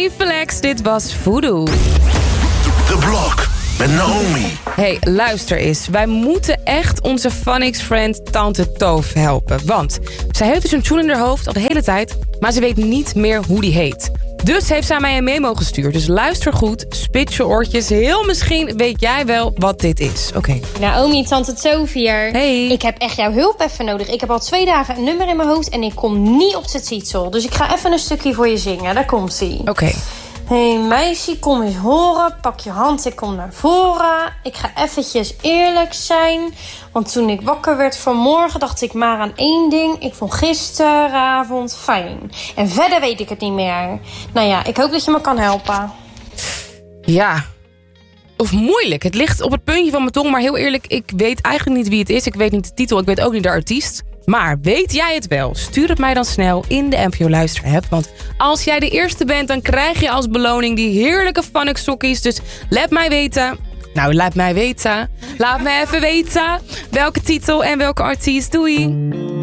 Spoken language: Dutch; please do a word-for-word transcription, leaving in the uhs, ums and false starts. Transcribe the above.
Flex, dit was Voodoo. De Blok met Naomi. Hey, luister eens. Wij moeten echt onze Phonics-friend Tante Toof helpen. Want zij heeft dus een tune in haar hoofd al de hele tijd, maar ze weet niet meer hoe die heet. Dus heeft zij mij een memo gestuurd. Dus luister goed, spit je oortjes. Heel misschien weet jij wel wat dit is. Oké. Okay. Naomi, Tante Toof hier. Hey. Ik heb echt jouw hulp even nodig. Ik heb al twee dagen een nummer in mijn hoofd en ik kom niet op de titel. Dus ik ga even een stukje voor je zingen. Daar komt-ie. Oké. Okay. Hé hey, meisje, kom eens horen. Pak je hand, ik kom naar voren. Ik ga eventjes eerlijk zijn. Want toen ik wakker werd vanmorgen dacht ik maar aan één ding. Ik vond gisteravond fijn. En verder weet ik het niet meer. Nou ja, ik hoop dat je me kan helpen. Ja. Of moeilijk. Het ligt op het puntje van mijn tong. Maar heel eerlijk, ik weet eigenlijk niet wie het is. Ik weet niet de titel, ik weet ook niet de artiest. Maar weet jij het wel? Stuur het mij dan snel in de N P O Luister app. Want als jij de eerste bent, dan krijg je als beloning die heerlijke Phonics sokkies. Dus laat mij weten. Nou, laat mij weten. Laat me even weten welke titel en welke artiest. Doei!